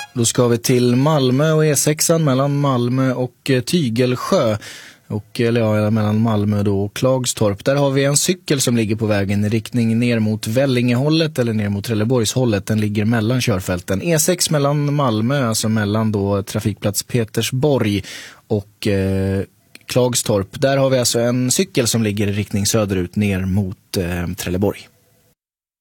Då ska vi till Malmö och E6 mellan Malmö och Tygelsjö. Mellan Malmö då och Klagstorp. Där har vi en cykel som ligger på vägen i riktning ner mot Vällingehållet eller ner mot Trelleborgshållet. Den ligger mellan körfälten. E6 mellan Malmö, alltså mellan då trafikplats Petersborg och Klagstorp. Där har vi alltså en cykel som ligger i riktning söderut ner mot Trelleborg.